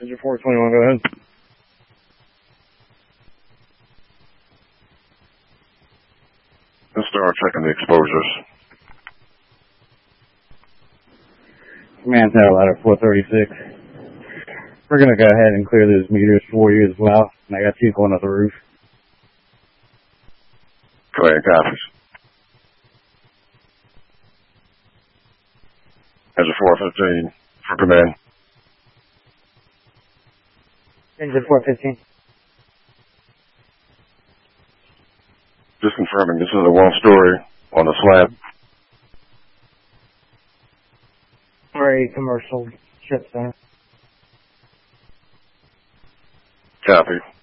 Engine 421, go ahead. Let's start checking the exposures. Command tower ladder 436. We're going to go ahead and clear those meters for you as well. And I got two going up the roof. Go ahead, copies. Engine 415 for command. Engine 415. Just confirming, this is a one-story on the slab. Or a commercial ship center. Copy.